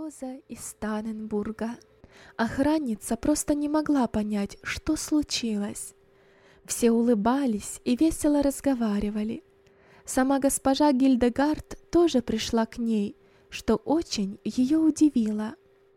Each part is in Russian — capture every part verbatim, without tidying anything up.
Роза из Танненбурга. Охранница просто не могла понять, что случилось. Все улыбались и весело разговаривали. Сама госпожа Гильдегард тоже пришла к ней, что очень ее удивило.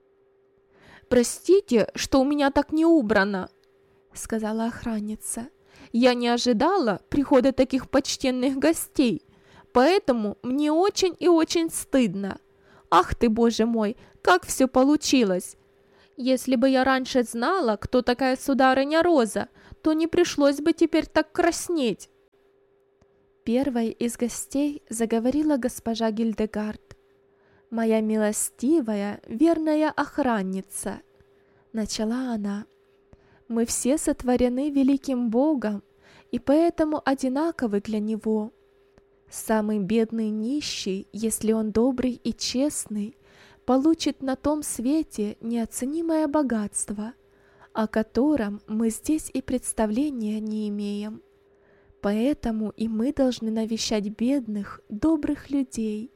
«Простите, что у меня так не убрано», — сказала охранница. «Я не ожидала прихода таких почтенных гостей, поэтому мне очень и очень стыдно. Ах ты, боже мой, как все получилось! Если бы я раньше знала, кто такая сударыня Роза, то не пришлось бы теперь так краснеть». Первой из гостей заговорила госпожа Гильдегард. «Моя милостивая, верная охранница», — начала она, — «мы все сотворены великим Богом, и поэтому одинаковы для Него. Самый бедный нищий, если он добрый и честный, получит на том свете неоценимое богатство, о котором мы здесь и представления не имеем. Поэтому и мы должны навещать бедных, добрых людей».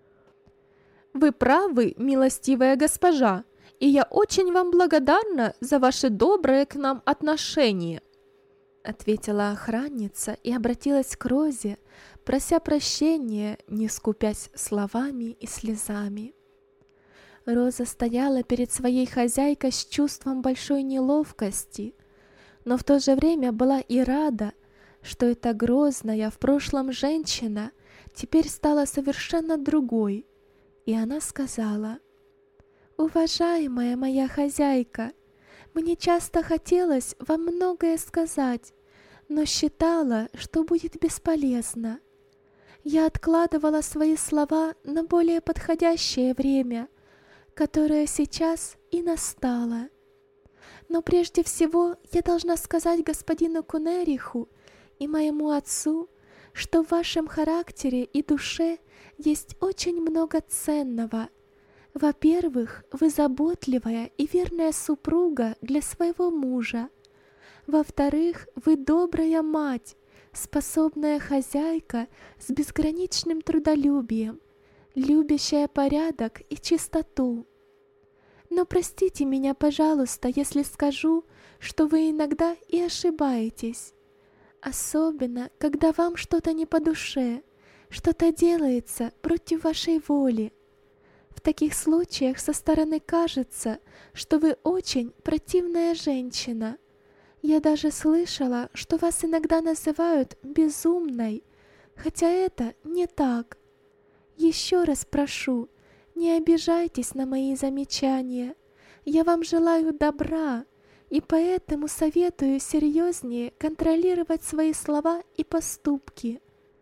«Вы правы, милостивая госпожа, и я очень вам благодарна за ваше доброе к нам отношение», — ответила охранница и обратилась к Розе, прося прощения, не скупясь словами и слезами. Роза стояла перед своей хозяйкой с чувством большой неловкости, но в то же время была и рада, что эта грозная в прошлом женщина теперь стала совершенно другой, и она сказала: «Уважаемая моя хозяйка, мне часто хотелось вам многое сказать, но считала, что будет бесполезно. Я откладывала свои слова на более подходящее время, которое сейчас и настало. Но прежде всего я должна сказать господину Кунериху и моему отцу, что в вашем характере и душе есть очень много ценного. Во-первых, вы заботливая и верная супруга для своего мужа. Во-вторых, вы добрая мать, способная хозяйка с безграничным трудолюбием, любящая порядок и чистоту. Но простите меня, пожалуйста, если скажу, что вы иногда и ошибаетесь. Особенно, когда вам что-то не по душе, что-то делается против вашей воли. В таких случаях со стороны кажется, что вы очень противная женщина. Я даже слышала, что вас иногда называют безумной, хотя это не так. Еще раз прошу, не обижайтесь на мои замечания. Я вам желаю добра, и поэтому советую серьезнее контролировать свои слова и поступки».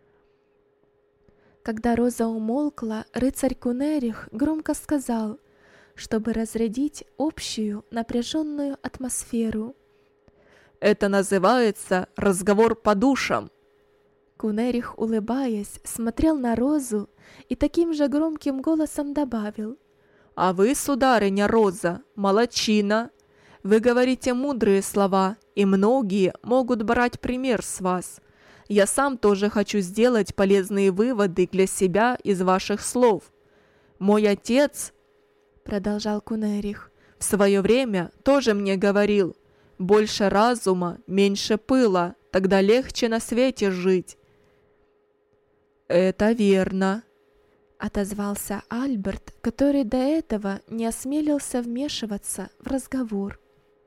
Когда Роза умолкла, рыцарь Кунерих громко сказал, чтобы разрядить общую напряженную атмосферу: «Это называется разговор по душам». Кунерих, улыбаясь, смотрел на Розу и таким же громким голосом добавил: «А вы, сударыня Роза, молодчина. Вы говорите мудрые слова, и многие могут брать пример с вас. Я сам тоже хочу сделать полезные выводы для себя из ваших слов. Мой отец, — продолжал Кунерих, — в свое время тоже мне говорил: больше разума, меньше пыла, тогда легче на свете жить». «Это верно», — отозвался Альберт, который до этого не осмелился вмешиваться в разговор.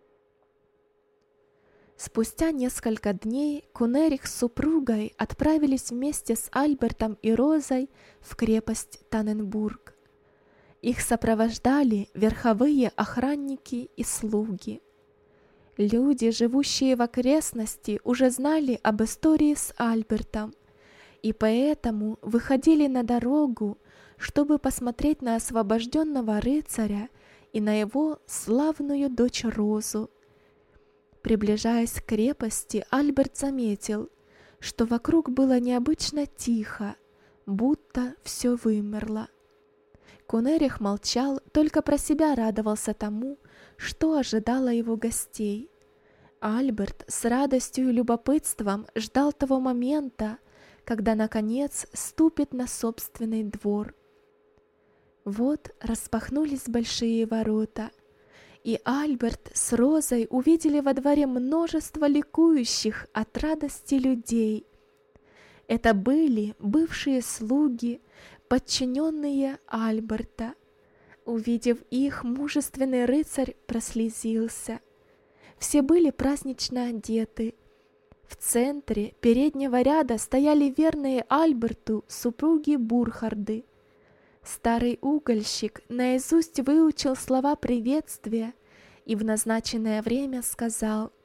Спустя несколько дней Кунерих с супругой отправились вместе с Альбертом и Розой в крепость Танненбург. Их сопровождали верховые охранники и слуги. Люди, живущие в окрестности, уже знали об истории с Альбертом, и поэтому выходили на дорогу, чтобы посмотреть на освобожденного рыцаря и на его славную дочь Розу. Приближаясь к крепости, Альберт заметил, что вокруг было необычно тихо, будто все вымерло. Кунерих молчал, только про себя радовался тому, что ожидало его гостей. Альберт с радостью и любопытством ждал того момента, когда, наконец, ступит на собственный двор. Вот распахнулись большие ворота, и Альберт с Розой увидели во дворе множество ликующих от радости людей. Это были бывшие слуги, подчиненные Альберта. Увидев их, мужественный рыцарь прослезился. Все были празднично одеты. В центре переднего ряда стояли верные Альберту супруги Бурхарды. Старый угольщик наизусть выучил слова приветствия и в назначенное время сказал: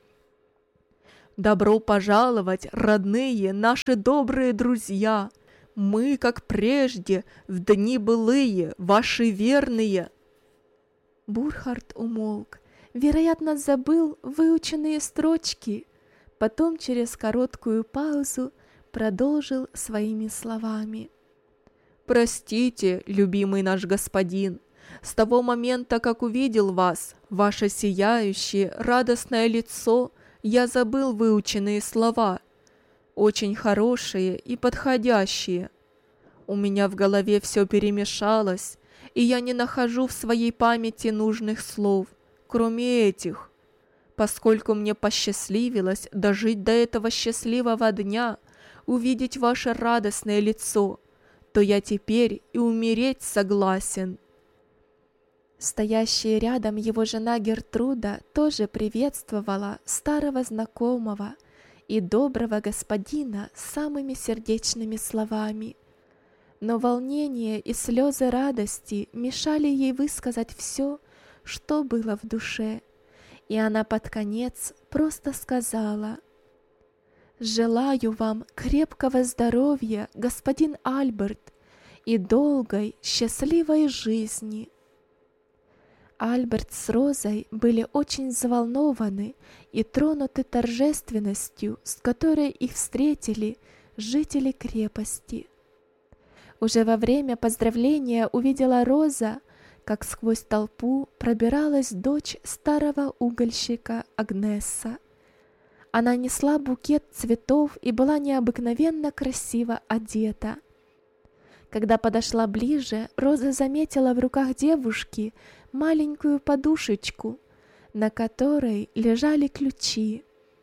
«Добро пожаловать, родные, наши добрые друзья! Мы, как прежде, в дни былые, ваши верные!» Бурхард умолк, вероятно, забыл выученные строчки, потом через короткую паузу продолжил своими словами: «Простите, любимый наш господин, с того момента, как увидел вас, ваше сияющее, радостное лицо, я забыл выученные слова, очень хорошие и подходящие. У меня в голове все перемешалось, и я не нахожу в своей памяти нужных слов, кроме этих. Поскольку мне посчастливилось дожить до этого счастливого дня, увидеть ваше радостное лицо, то я теперь и умереть согласен». Стоящая рядом его жена Гертруда тоже приветствовала старого знакомого и доброго господина самыми сердечными словами. Но волнение и слезы радости мешали ей высказать все, что было в душе, и она под конец просто сказала: «Желаю вам крепкого здоровья, господин Альберт, и долгой, счастливой жизни». Альберт с Розой были очень взволнованы и тронуты торжественностью, с которой их встретили жители крепости. Уже во время поздравления увидела Роза, как сквозь толпу пробиралась дочь старого угольщика Агнесса. Она несла букет цветов и была необыкновенно красиво одета. Когда подошла ближе, Роза заметила в руках девушки маленькую подушечку, на которой лежали ключи.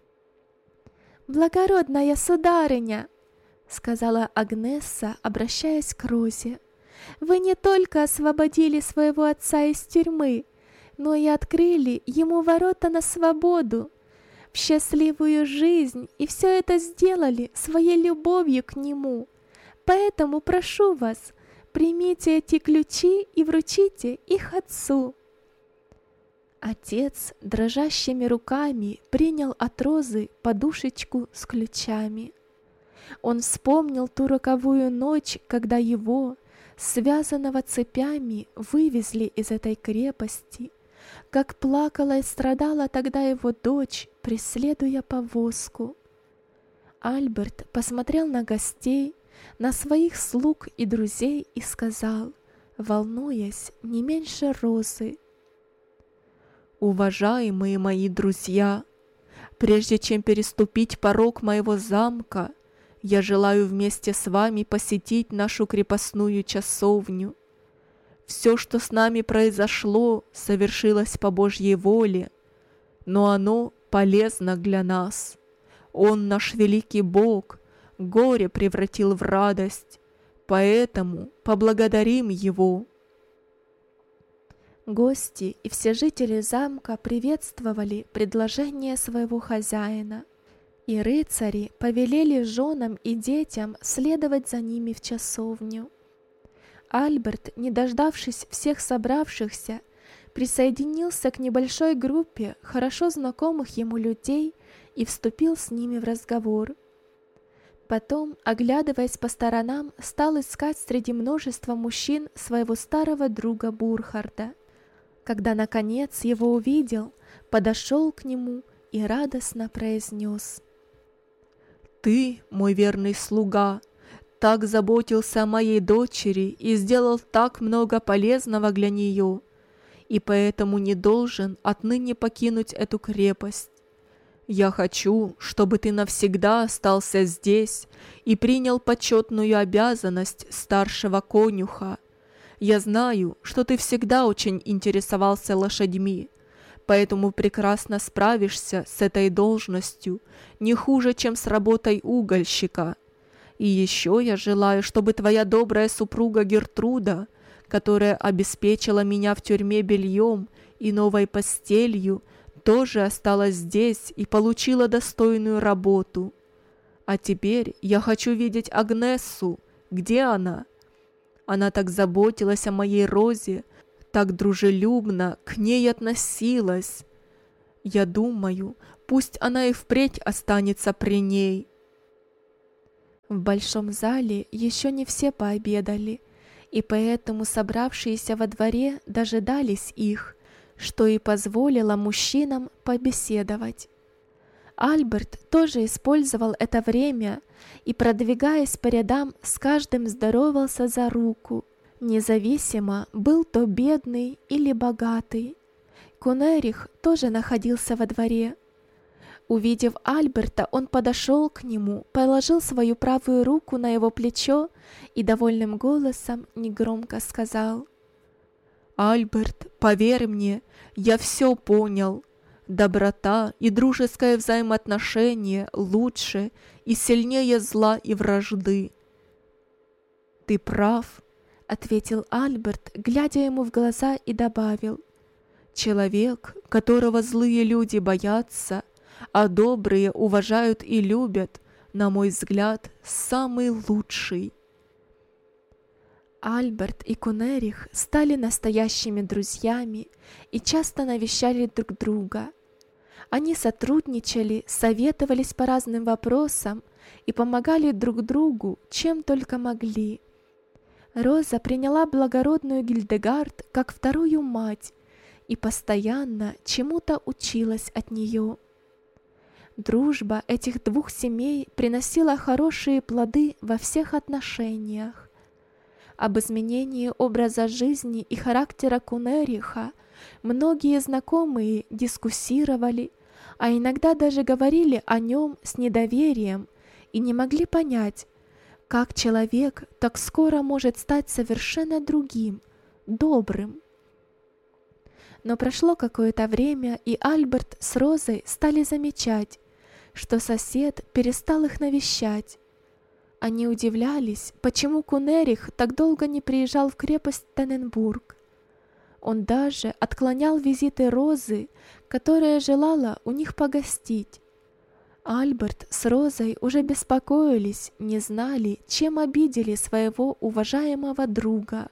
«Благородная сударыня!» — сказала Агнесса, обращаясь к Розе. «Вы не только освободили своего отца из тюрьмы, но и открыли ему ворота на свободу, в счастливую жизнь, и все это сделали своей любовью к нему. Поэтому прошу вас, примите эти ключи и вручите их отцу». Отец дрожащими руками принял от Розы подушечку с ключами. Он вспомнил ту роковую ночь, когда его, связанного цепями, вывезли из этой крепости, как плакала и страдала тогда его дочь, преследуя повозку. Альберт посмотрел на гостей, на своих слуг и друзей и сказал, волнуясь не меньше Розы: «Уважаемые мои друзья, прежде чем переступить порог моего замка, я желаю вместе с вами посетить нашу крепостную часовню. Все, что с нами произошло, совершилось по Божьей воле, но оно полезно для нас. Он, наш великий Бог, горе превратил в радость, поэтому поблагодарим Его». Гости и все жители замка приветствовали предложение своего хозяина, и рыцари повелели женам и детям следовать за ними в часовню. Альберт, не дождавшись всех собравшихся, присоединился к небольшой группе хорошо знакомых ему людей и вступил с ними в разговор. Потом, оглядываясь по сторонам, стал искать среди множества мужчин своего старого друга Бурхарда. Когда, наконец, его увидел, подошел к нему и радостно произнес: «Ты, мой верный слуга, так заботился о моей дочери и сделал так много полезного для нее, и поэтому не должен отныне покинуть эту крепость. Я хочу, чтобы ты навсегда остался здесь и принял почетную обязанность старшего конюха. Я знаю, что ты всегда очень интересовался лошадьми, поэтому прекрасно справишься с этой должностью не хуже, чем с работой угольщика. И еще я желаю, чтобы твоя добрая супруга Гертруда, которая обеспечила меня в тюрьме бельем и новой постелью, тоже осталась здесь и получила достойную работу. А теперь я хочу видеть Агнессу. Где она? Она так заботилась о моей Розе, так дружелюбно к ней относилась. Я думаю, пусть она и впредь останется при ней». В большом зале еще не все пообедали, и поэтому собравшиеся во дворе дожидались их, что и позволило мужчинам побеседовать. Альберт тоже использовал это время и, продвигаясь по рядам, с каждым здоровался за руку, независимо, был то бедный или богатый. Кунерих тоже находился во дворе. Увидев Альберта, он подошел к нему, положил свою правую руку на его плечо и довольным голосом негромко сказал: «Альберт, поверь мне, я все понял. Доброта и дружеское взаимоотношение лучше и сильнее зла и вражды». «Ты прав», — ответил Альберт, глядя ему в глаза, и добавил: «Человек, которого злые люди боятся, а добрые уважают и любят, на мой взгляд, самый лучший». Альберт и Кунерих стали настоящими друзьями и часто навещали друг друга. Они сотрудничали, советовались по разным вопросам и помогали друг другу, чем только могли. Роза приняла благородную Гильдегард как вторую мать и постоянно чему-то училась от нее. Дружба этих двух семей приносила хорошие плоды во всех отношениях. Об изменении образа жизни и характера Кунериха многие знакомые дискуссировали, а иногда даже говорили о нем с недоверием и не могли понять, как человек так скоро может стать совершенно другим, добрым. Но прошло какое-то время, и Альберт с Розой стали замечать, что сосед перестал их навещать. Они удивлялись, почему Кунерих так долго не приезжал в крепость Танненбург. Он даже отклонял визиты Розы, которая желала у них погостить. Альберт с Розой уже беспокоились, не знали, чем обидели своего уважаемого друга.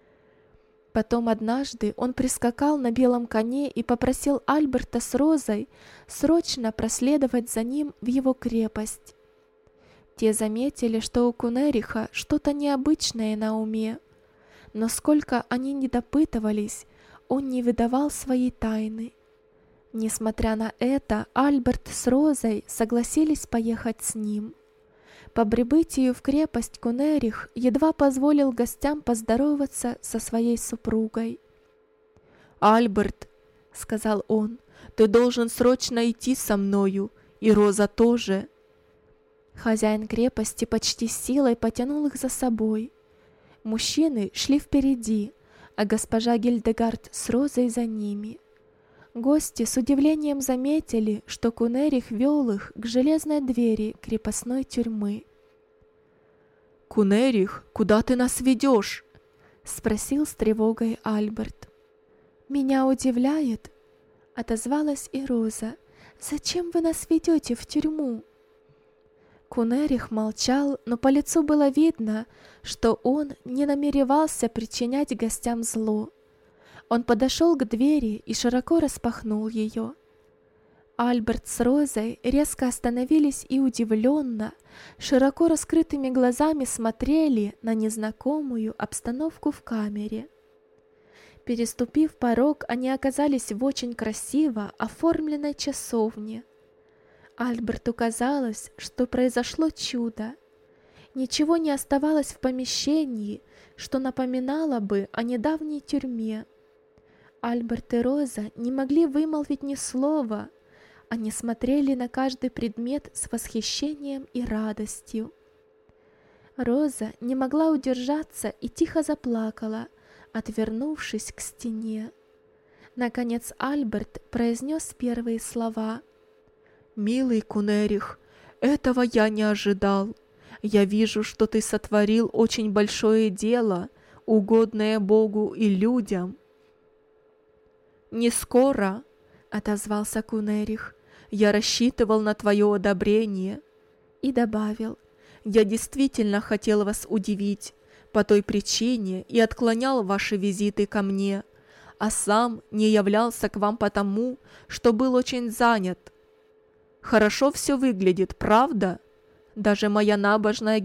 Потом однажды он прискакал на белом коне и попросил Альберта с Розой срочно проследовать за ним в его крепость. Те заметили, что у Кунериха что-то необычное на уме, но сколько они ни допытывались, он не выдавал своей тайны. Несмотря на это, Альберт с Розой согласились поехать с ним. По прибытию в крепость Кунерих едва позволил гостям поздороваться со своей супругой. «Альберт», — сказал он, — «ты должен срочно идти со мною, и Роза тоже». Хозяин крепости почти силой потянул их за собой. Мужчины шли впереди, а госпожа Гильдегард с Розой за ними. Гости с удивлением заметили, что Кунерих вел их к железной двери крепостной тюрьмы. «Кунерих, куда ты нас ведешь?» — спросил с тревогой Альберт. «Меня удивляет», — отозвалась и Роза. «Зачем вы нас ведете в тюрьму?» Кунерих молчал, но по лицу было видно, что он не намеревался причинять гостям зло. Он подошел к двери и широко распахнул ее. Альберт с Розой резко остановились и удивленно, широко раскрытыми глазами смотрели на незнакомую обстановку в камере. Переступив порог, они оказались в очень красиво оформленной часовне. Альберту казалось, что произошло чудо. Ничего не оставалось в помещении, что напоминало бы о недавней тюрьме. Альберт и Роза не могли вымолвить ни слова. Они смотрели на каждый предмет с восхищением и радостью. Роза не могла удержаться и тихо заплакала, отвернувшись к стене. Наконец Альберт произнес первые слова. «Милый Кунерих, этого я не ожидал. Я вижу, что ты сотворил очень большое дело, угодное Богу и людям». «Не скоро», — отозвался Кунерих, — «я рассчитывал на твое одобрение». И добавил: «Я действительно хотел вас удивить, по той причине и отклонял ваши визиты ко мне, а сам не являлся к вам потому, что был очень занят. Хорошо все выглядит, правда? Даже моя набожная